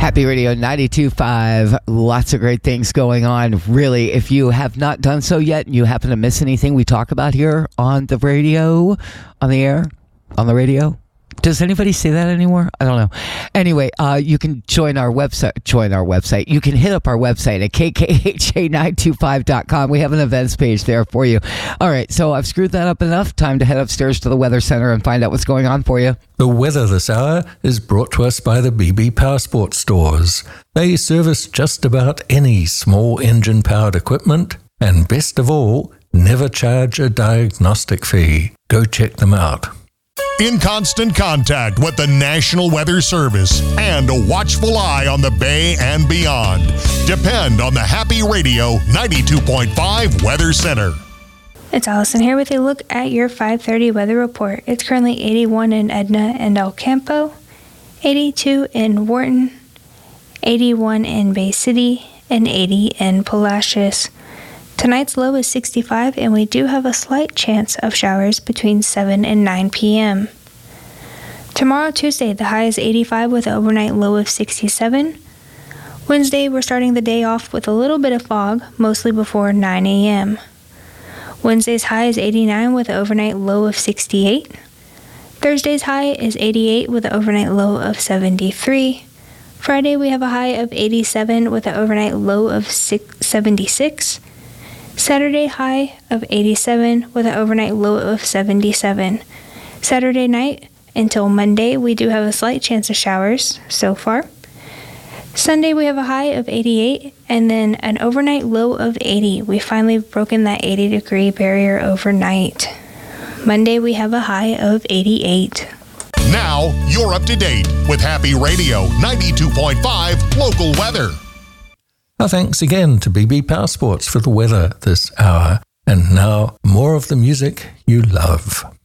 Happy Radio 92.5. Lots of great things going on. Really, if you have not done so yet and you happen to miss anything we talk about here on the radio, on the air, on the radio, does anybody say that anymore? I don't know. Anyway, you can join our website. You can hit up our website at kkha925.com. We have an events page there for you. All right, so I've screwed that up enough. Time to head upstairs to the Weather Center and find out what's going on for you. The weather this hour is brought to us by the BB Powersport stores. They service just about any small engine-powered equipment, and best of all, never charge a diagnostic fee. Go check them out. In constant contact with the National Weather Service and a watchful eye on the Bay and beyond. Depend on the Happy Radio 92.5 Weather Center. It's Allison here with a look at your 5:30 weather report. It's currently 81 in Edna and El Campo, 82 in Wharton, 81 in Bay City, and 80 in Palacios. Tonight's low is 65, and we do have a slight chance of showers between 7 and 9 p.m. Tomorrow, Tuesday, the high is 85 with an overnight low of 67. Wednesday, we're starting the day off with a little bit of fog, mostly before 9 a.m. Wednesday's high is 89 with an overnight low of 68. Thursday's high is 88 with an overnight low of 73. Friday, we have a high of 87 with an overnight low of 76. Saturday high of 87 with an overnight low of 77. Saturday night until Monday, we do have a slight chance of showers so far. Sunday, we have a high of 88 and then an overnight low of 80. We finally broken that 80-degree barrier overnight. Monday, we have a high of 88. Now, you're up to date with Happy Radio 92.5 local weather. Our thanks again to BB Powersports for the weather this hour. And now, more of the music you love.